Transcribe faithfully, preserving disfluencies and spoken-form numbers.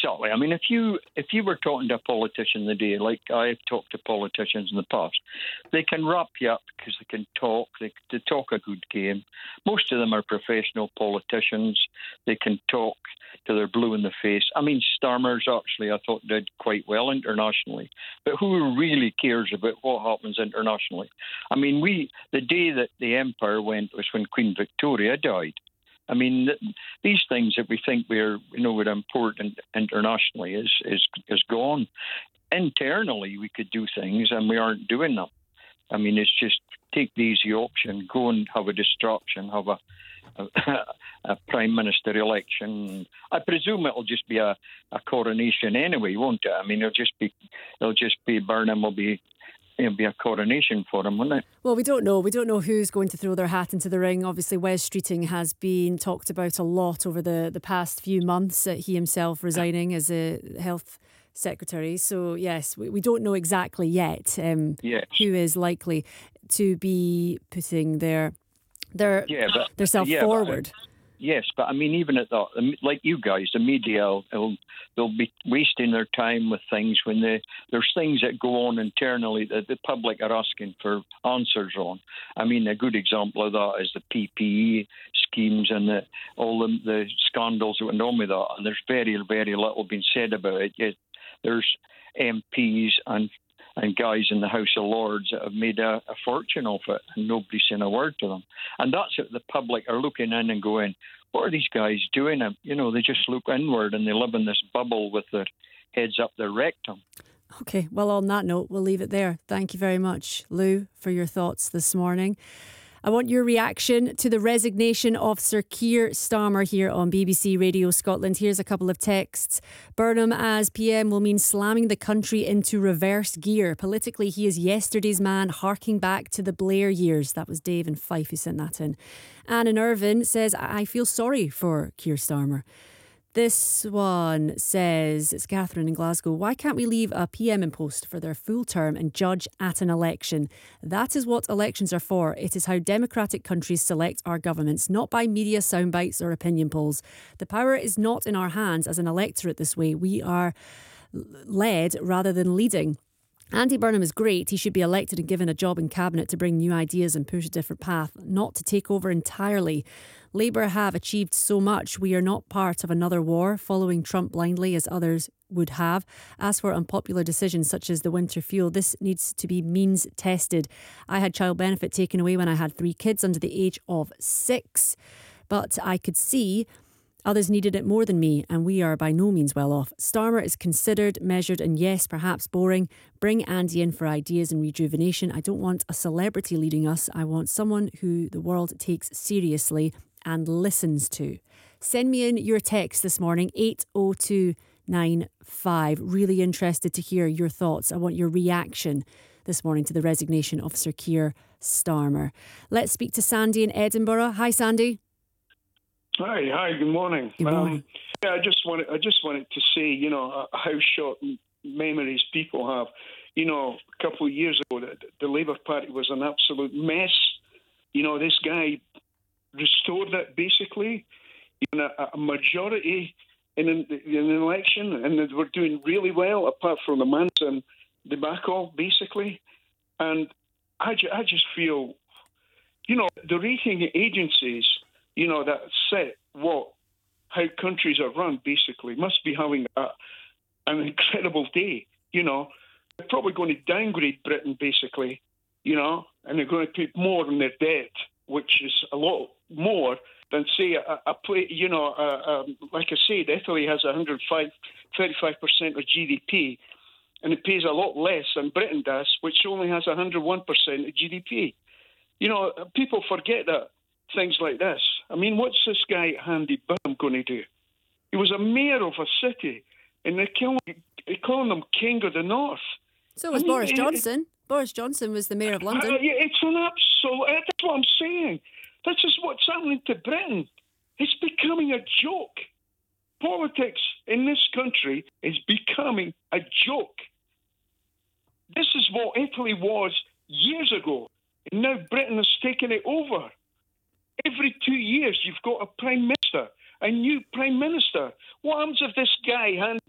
exactly. I mean, if you if you were talking to a politician today, like I've talked to politicians in the past, they can wrap you up because they can talk. They, they talk a good game. Most of them are professional politicians. They can talk till they're blue in the face. I mean, Starmer's actually, I thought, did quite well internationally. But who really cares about what happens internationally? I mean, we the day that the empire went was when Queen Victoria died. I mean, these things that we think we're, you know, we're important internationally is, is is gone. Internally, we could do things, and we aren't doing them. I mean, it's just take the easy option, go and have a distraction, have a, a, a prime minister election. I presume it'll just be a, a coronation anyway, won't it? I mean, it'll just be, it'll just be Burnham will be. It'll be a coronation for him, wouldn't it? Well, we don't know. We don't know who's going to throw their hat into the ring. Obviously, Wes Streeting has been talked about a lot over the, the past few months. Uh, he himself resigning as a health secretary. So, yes, we, we don't know exactly yet um, yes. who is likely to be putting their their, yeah, but, their self yeah, forward. But, yes, but I mean, even at that, like you guys, the media, will, they'll be wasting their time with things when they, there's things that go on internally that the public are asking for answers on. I mean, a good example of that is the P P E schemes and the, all the, the scandals that went on with that. And there's very, very little been said about it. Yet there's M Ps and and guys in the House of Lords that have made a, a fortune off it, and nobody's saying a word to them. And that's what the public are looking in and going, what are these guys doing? You know, they just look inward and they live in this bubble with their heads up their rectum. Okay, well, on that note, we'll leave it there. Thank you very much, Lou, for your thoughts this morning. I want your reaction to the resignation of Sir Keir Starmer here on B B C Radio Scotland. Here's a couple of texts. Burnham as P M will mean slamming the country into reverse gear. Politically, he is yesterday's man, harking back to the Blair years. That was Dave in Fife who sent that in. Anne in Irvine says, I feel sorry for Keir Starmer. This one says, it's Catherine in Glasgow, why can't we leave a P M in post for their full term and judge at an election? That is what elections are for. It is how democratic countries select our governments, not by media soundbites or opinion polls. The power is not in our hands as an electorate this way. We are led rather than leading. Andy Burnham is great. He should be elected and given a job in cabinet to bring new ideas and push a different path, not to take over entirely. Labour have achieved so much. We are not part of another war, following Trump blindly as others would have. As for unpopular decisions such as the winter fuel, this needs to be means tested. I had child benefit taken away when I had three kids under the age of six, but I could see others needed it more than me, and we are by no means well off. Starmer is considered, measured, and yes, perhaps boring. Bring Andy in for ideas and rejuvenation. I don't want a celebrity leading us. I want someone who the world takes seriously and listens to. Send me in your text this morning, eight oh two nine five. Really interested to hear your thoughts. I want your reaction this morning to the resignation of Sir Keir Starmer. Let's speak to Sandy in Edinburgh. Hi, Sandy. Hi, hi. Good morning. Good morning. Um, yeah, I just wanted, I just wanted to say, you know, uh, how short memories people have. You know, a couple of years ago, the, the Labour Party was an absolute mess. You know, this guy restored it basically, in a, a majority in an, in an election, and they were doing really well, apart from the Manson debacle, basically. And I, ju- I just feel, you know, the rating agencies, you know, that set what how countries are run, basically, must be having a, an incredible day. You know, they're probably going to downgrade Britain, basically, you know, and they're going to put more on their debt, which is a lot more than, say, a, a play, you know, a, a, like I said, Italy has one hundred five, thirty-five percent of G D P, and it pays a lot less than Britain does, which only has one hundred one percent of G D P. You know, people forget that. Things like this. I mean, what's this guy, Andy Burnham, going to do? He was a mayor of a city, and they're calling, they're calling him King of the North. So was I mean, Boris it, Johnson. It, Boris Johnson was the mayor of London. Uh, yeah, it's an absolute... That's what I'm saying. This is what's happening to Britain. It's becoming a joke. Politics in this country is becoming a joke. This is what Italy was years ago, and now Britain has taken it over. Every two years, you've got a prime minister, a new prime minister. What happens if this guy, Andy